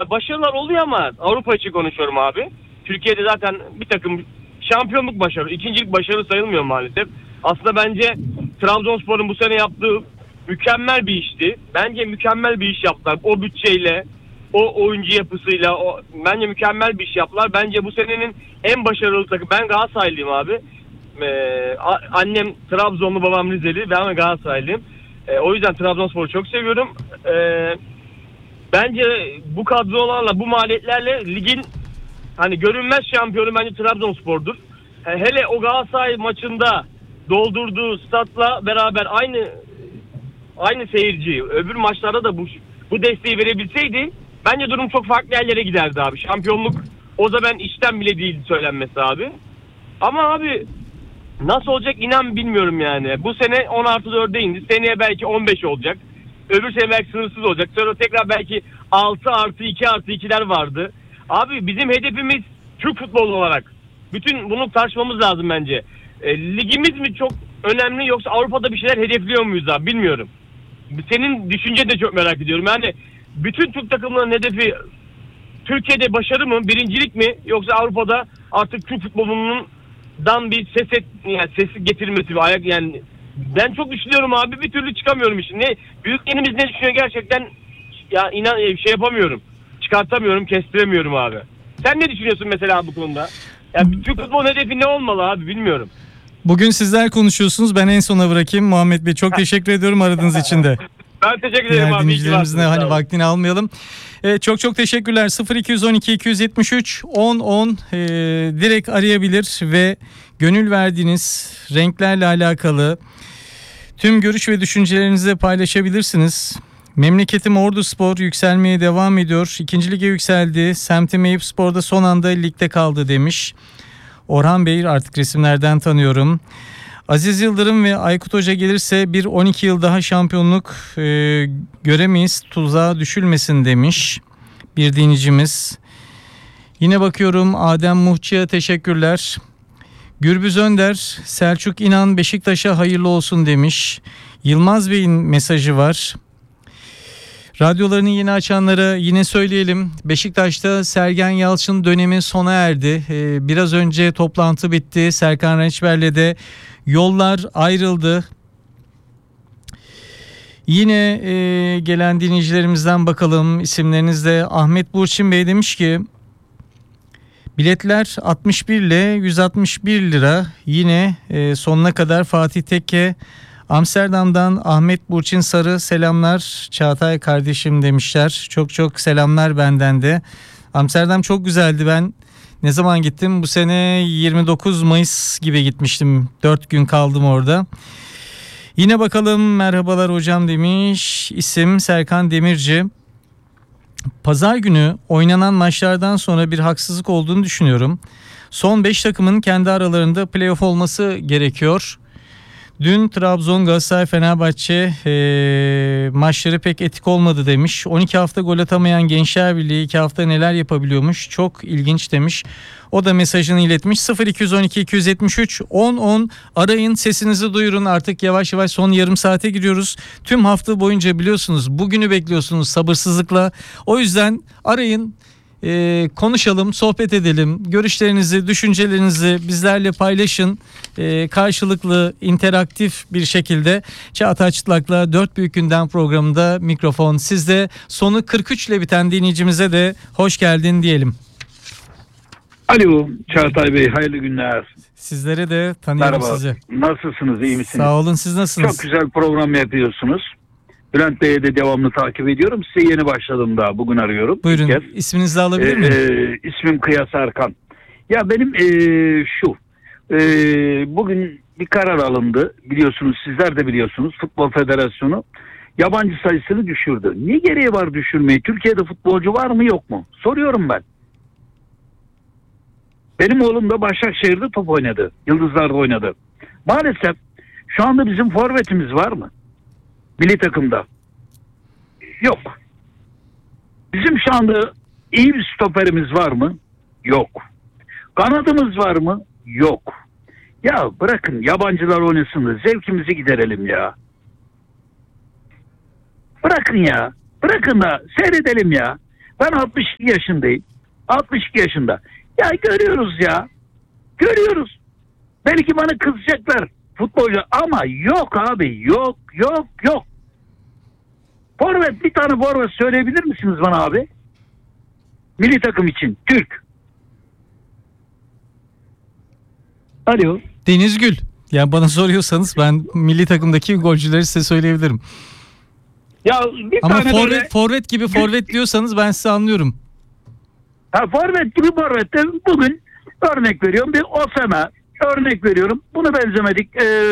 başarılar oluyor ama Avrupa için konuşuyorum abi. Türkiye'de zaten bir takım şampiyonluk başarı, ikincilik başarı sayılmıyor maalesef. Aslında bence Trabzonspor'un bu sene yaptığı mükemmel bir işti. Bence mükemmel bir iş yaptılar. O bütçeyle, o oyuncu yapısıyla bence mükemmel bir iş yaptılar. Bence bu senenin en başarılı takım. Ben Galatasaraylıyım abi. Annem Trabzonlu, babam Rizeli. Ben Galatasaraylıyım. O yüzden Trabzonspor'u çok seviyorum. Bence bu kadrolarla, bu maliyetlerle ligin hani görünmez şampiyonu bence Trabzonspor'dur. Hele o Galatasaray maçında doldurduğu statla beraber aynı seyirci öbür maçlarda da bu desteği verebilseydi bence durum çok farklı yerlere giderdi abi. Şampiyonluk o zaman işten bile değil söylenmesi abi. Ama abi nasıl olacak inan bilmiyorum yani. Bu sene 10+4'e indi. Seneye belki 15 olacak. Öbür sene belki sınırsız olacak. Sonra tekrar belki 6+2+2'ler vardı. Abi bizim hedefimiz Türk futbolu olarak. Bütün bunu tartışmamız lazım bence. Ligimiz mi çok önemli yoksa Avrupa'da bir şeyler hedefliyor muyuz abi bilmiyorum. Senin düşünceni de çok merak ediyorum. Yani bütün Türk takımlarının hedefi Türkiye'de başarı mı, birincilik mi yoksa Avrupa'da artık Türk futbolundan bir sesi getirmesi bir ayak yani ben çok düşünüyorum abi bir türlü çıkamıyorum işin. Büyüklerimiz ne düşünüyor gerçekten ya inan şey yapamıyorum. Çıkartamıyorum, kestiremiyorum abi. Sen ne düşünüyorsun mesela bu konuda? Yani Türk futbol hedefi ne olmalı abi bilmiyorum. Bugün sizler konuşuyorsunuz. Ben en sona bırakayım. Muhammed Bey çok teşekkür ediyorum aradığınız için de. Ben teşekkür ederim Diğer abi. dinleyicilerimizin hani vaktini almayalım. Çok teşekkürler. 0212 273 10 direkt arayabilir ve gönül verdiğiniz renklerle alakalı tüm görüş ve düşüncelerinizi paylaşabilirsiniz. Memleketim Orduspor yükselmeye devam ediyor. 2. lige yükseldi. Semtim Eyüpspor'da son anda ligde kaldı demiş. Orhan Bey artık resimlerden tanıyorum. Aziz Yıldırım ve Aykut Hoca gelirse bir 12 yıl daha şampiyonluk göremeyiz. Tuzağa düşülmesin demiş bir dinleyicimiz. Yine bakıyorum Adem Muhçı'ya teşekkürler. Gürbüz Önder, Selçuk İnan Beşiktaş'a hayırlı olsun demiş. Yılmaz Bey'in mesajı var. Radyolarını yeni açanlara yine söyleyelim. Beşiktaş'ta Sergen Yalçın dönemi sona erdi. Biraz önce toplantı bitti. Serkan Reçber'le de yollar ayrıldı. Yine gelen dinleyicilerimizden bakalım. İsimlerinizde Ahmet Burçin Bey demiş ki biletler 61 ile 161 lira. Yine sonuna kadar Fatih Tekke Amsterdam'dan Ahmet Burçin Sarı selamlar Çağatay kardeşim demişler. Çok selamlar benden de. Amsterdam çok güzeldi. Ben ne zaman gittim? Bu sene 29 Mayıs gibi gitmiştim. 4 gün kaldım orada. Yine bakalım merhabalar hocam demiş. İsim Serkan Demirci. Pazar günü oynanan maçlardan sonra bir haksızlık olduğunu düşünüyorum. Son 5 takımın kendi aralarında playoff olması gerekiyor. Dün Trabzon, Galatasaray, Fenerbahçe maçları pek etik olmadı demiş. 12 hafta gol atamayan Gençler Birliği 2 hafta neler yapabiliyormuş. Çok ilginç demiş. O da mesajını iletmiş. 0212 273 10 arayın, sesinizi duyurun. Artık yavaş yavaş son yarım saate giriyoruz. Tüm hafta boyunca biliyorsunuz bugünü bekliyorsunuz sabırsızlıkla. O yüzden arayın. Konuşalım, sohbet edelim. Görüşlerinizi, düşüncelerinizi bizlerle paylaşın. Karşılıklı, interaktif bir şekilde Çağatay Çıtlak'la 4 Büyük Gündem programında mikrofon sizde. Sonu 43 ile biten dinleyicimize de hoş geldin diyelim. Alo Çağatay Bey, hayırlı günler. Sizlere de tanıyalım. Merhaba. Sizi. Nasılsınız, iyi misiniz? Sağ olun, siz nasılsınız? Çok güzel program yapıyorsunuz. Bülent Bey'e de devamlı takip ediyorum. Size yeni başladım daha. Bugün arıyorum. Buyurun. İsminizi de alabilir miyim? İsmim Kıyas Erkan. Ya benim bugün bir karar alındı. Biliyorsunuz, sizler de biliyorsunuz. Futbol Federasyonu yabancı sayısını düşürdü. Ne gereği var düşürmeyi? Türkiye'de futbolcu var mı yok mu? Soruyorum ben. Benim oğlum da Başakşehir'de top oynadı. Yıldızlar'da oynadı. Maalesef şu anda bizim forvetimiz var mı? Milli takımda. Yok. Bizim şu anda iyi bir stoperimiz var mı? Yok. Kanadımız var mı? Yok. Ya bırakın yabancılar oynasın da zevkimizi giderelim ya. Bırakın ya. Bırakın da seyredelim ya. Ben 62 yaşındayım. 62 yaşında. Ya görüyoruz ya. Görüyoruz. Belki bana kızacaklar futbolcu ama yok abi. Yok. Forvet, bir tane forvet söyleyebilir misiniz bana abi? Milli takım için. Türk. Alo. Deniz Gül. Yani bana soruyorsanız ben milli takımdaki golcüleri size söyleyebilirim. Ya bir Ama tane böyle... forvet gibi forvet diyorsanız ben size anlıyorum. Forvet gibi forvette bugün örnek veriyorum. Bir Osimhen örnek veriyorum. Bunu benzemedik.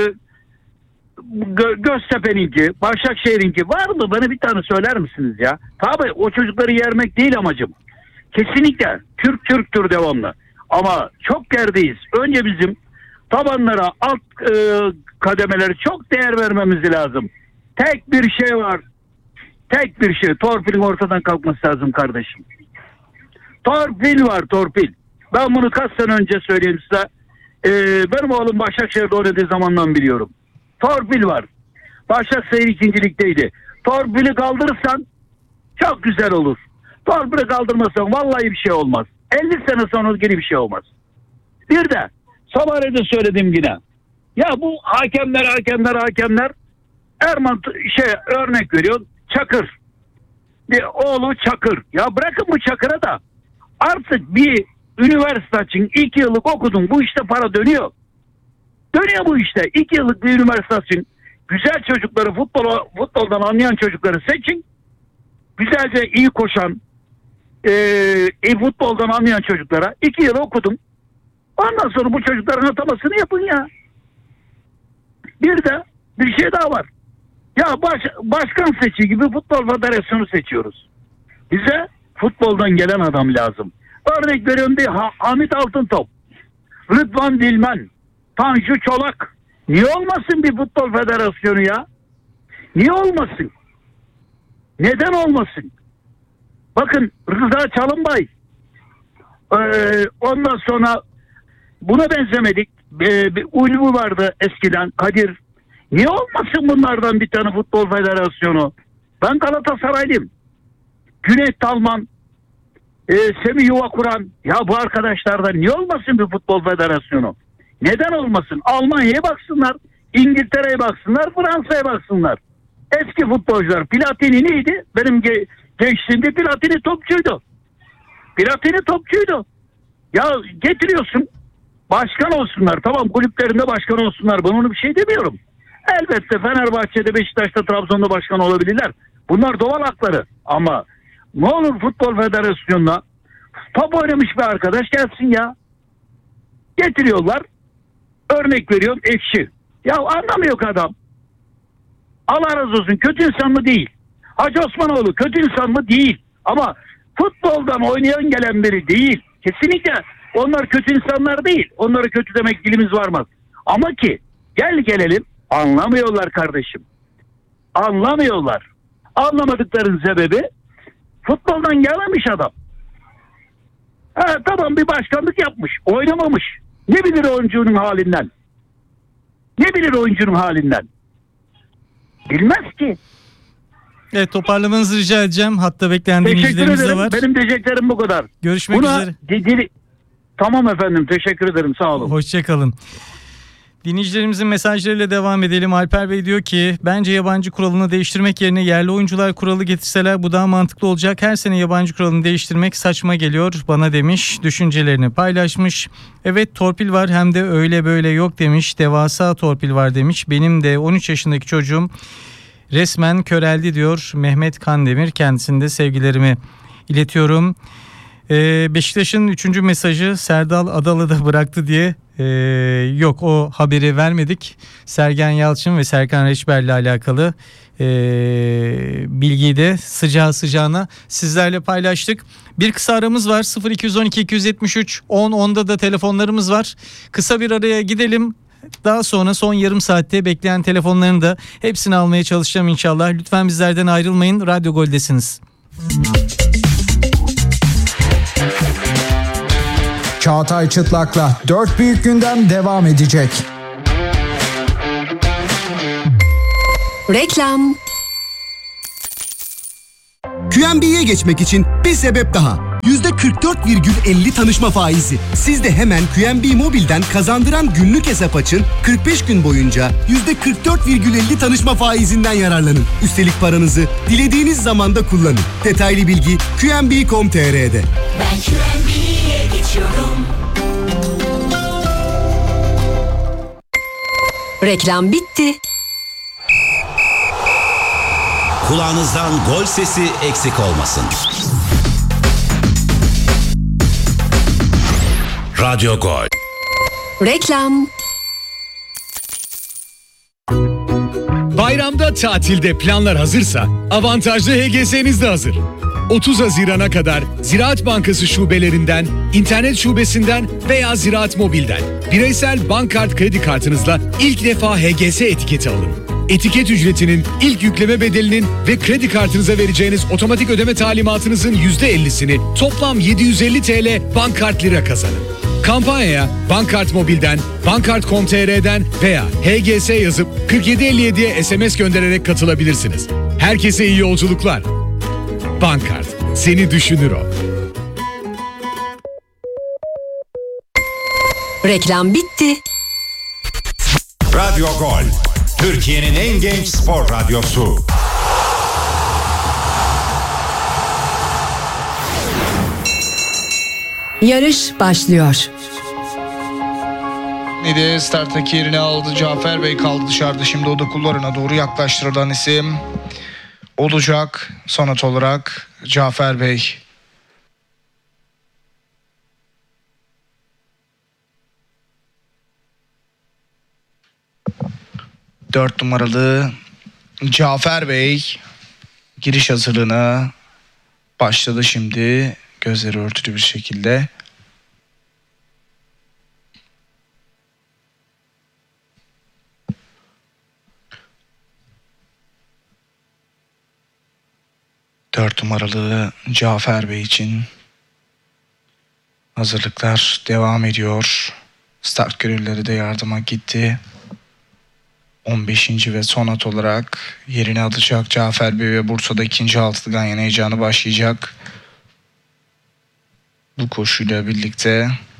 Göztepe'ninki, Başakşehir'inki var mı? Bana bir tane söyler misiniz ya? Tabii o çocukları yermek değil amacım. Kesinlikle Türktür devamlı. Ama çok gerdeyiz. Önce bizim tabanlara, alt kademeleri çok değer vermemiz lazım. Tek bir şey var. Tek bir şey. Torpilin ortadan kalkması lazım kardeşim. Torpil var, torpil. Ben bunu kaç sene önce söyleyeyim size. Benim oğlum Başakşehir'de oynadığı zamandan biliyorum. Torpil var. Başakşehir 2. ligdeydi. Torpili kaldırırsan çok güzel olur. Torpili kaldırmasan vallahi bir şey olmaz. 50 sene sonra geri bir şey olmaz. Bir de sabahleyin söyledim yine. Ya bu hakemler Erman örnek veriyor. Çakır. Bir oğlu Çakır. Ya bırakın bu Çakır'a da. Artık bir üniversite açın. 2 yıllık okudun. Bu işte para dönüyor. Dönüyor bu işte. 2 yıllık bir üniversite açın. Güzel çocukları, futboldan anlayan çocukları seçin. Güzelce iyi koşan, futboldan anlayan çocuklara 2 yıl okudum. Ondan sonra bu çocukların atamasını yapın ya. Bir de bir şey daha var. Ya başkan seçi gibi futbol federasyonu seçiyoruz. Bize futboldan gelen adam lazım. Örnek veriyorum bir Hamit Altıntop, Rıdvan Dilmen, Tanju Çolak. Niye olmasın bir futbol federasyonu ya? Niye olmasın? Neden olmasın? Bakın Rıza Çalınbay. Ondan sonra buna benzemedik. Bir Ulvi vardı eskiden, Kadir. Niye olmasın bunlardan bir tane futbol federasyonu? Ben Galatasaraylıyım. Cüneyt Talman, Semih Yuvakuran. Ya bu arkadaşlardan niye olmasın bir futbol federasyonu? Neden olmasın? Almanya'ya baksınlar, İngiltere'ye baksınlar, Fransa'ya baksınlar. Eski futbolcular. Platini neydi? Benim gençliğimde Platini topçuydu. Ya getiriyorsun, başkan olsunlar. Tamam, kulüplerinde başkan olsunlar. Ben onu bir şey demiyorum. Elbette Fenerbahçe'de, Beşiktaş'ta, Trabzon'da başkan olabilirler. Bunlar doğal hakları. Ama ne olur futbol federasyonuna top oynamış bir arkadaş gelsin ya. Getiriyorlar. Örnek veriyorum, Ekşi. Ya anlamıyor ki adam. Allah razı olsun, kötü insan mı değil. Hacı Osmanoğlu kötü insan mı değil. Ama futboldan oynayan gelen biri değil. Kesinlikle onlar kötü insanlar değil. Onlara kötü demek dilimiz varmaz. Ama ki gelelim anlamıyorlar kardeşim. Anlamıyorlar. Anlamadıkların sebebi futboldan gelmemiş adam. Tamam, bir başkanlık yapmış. Oynamamış. Ne bilir oyuncunun halinden? Bilmez ki. Evet, toparlamanızı rica edeceğim. Hatta bekleyen dinleyicilerimiz de var. Benim diyeceklerim bu kadar. Görüşmek üzere. Tamam efendim, teşekkür ederim, sağ olun. Hoşçakalın. Dinleyicilerimizin mesajlarıyla devam edelim. Alper Bey diyor ki bence yabancı kuralını değiştirmek yerine yerli oyuncular kuralı getirseler bu daha mantıklı olacak. Her sene yabancı kuralını değiştirmek saçma geliyor bana demiş. Düşüncelerini paylaşmış. Evet, torpil var hem de öyle böyle yok demiş. Devasa torpil var demiş. Benim de 13 yaşındaki çocuğum resmen köreldi diyor Mehmet Kandemir. Kendisine de sevgilerimi iletiyorum. Beşiktaş'ın 3. mesajı Serdal Adalı'da bıraktı diye yok, o haberi vermedik. Sergen Yalçın ve Serkan Reçber'le alakalı bilgiyi de sıcağına sizlerle paylaştık. Bir kısa aramız var, 0212 273 10'da da telefonlarımız var. Kısa bir araya gidelim. Daha sonra son yarım saatte bekleyen telefonlarını da hepsini almaya çalışacağım inşallah. Lütfen bizlerden ayrılmayın. Radyo Gol'desiniz. Çağatay Çıtlak'la 4 büyük gündem devam edecek. Reklam. QNB'ye geçmek için bir sebep daha. %44,50 tanışma faizi. Siz de hemen QNB Mobil'den kazandıran günlük hesap açın. 45 gün boyunca %44,50 tanışma faizinden yararlanın. Üstelik paranızı dilediğiniz zamanda kullanın. Detaylı bilgi QNB.com.tr'de. Ben QNB'ye geçiyorum. Reklam bitti. Kulağınızdan gol sesi eksik olmasın. Radyo Gol. Reklam. Bayramda tatilde planlar hazırsa avantajlı HGS'niz de hazır. 30 Haziran'a kadar Ziraat Bankası şubelerinden, internet şubesinden veya Ziraat Mobil'den bireysel bankkart kredi kartınızla ilk defa HGS etiketi alın. Etiket ücretinin, ilk yükleme bedelinin ve kredi kartınıza vereceğiniz otomatik ödeme talimatınızın %50'sini toplam 750 TL bankkart lira kazanın. Kampanyaya Bankkart Mobil'den, bankkart.com.tr'den veya HGS yazıp 4757'ye SMS göndererek katılabilirsiniz. Herkese iyi yolculuklar. Bankkart, seni düşünür o. Reklam bitti. Radyo Gol. Türkiye'nin en genç spor radyosu. Yarış başlıyor. Nide starttaki yerini aldı. Cafer Bey kaldı dışarıda. Şimdi o da kullarına doğru yaklaştırılan isim olacak. Sonat olarak Cafer Bey. Dört numaralı Cafer Bey giriş hazırlığına başladı şimdi. Gözleri örtülü bir şekilde. Dört numaralı Cafer Bey için hazırlıklar devam ediyor. Start görevlileri de yardıma gitti. 15. ve son at olarak yerini alacak Cafer Bey ve Bursa'da ikinci altılı Ganyan heyecanı başlayacak. Bu koşuyla birlikte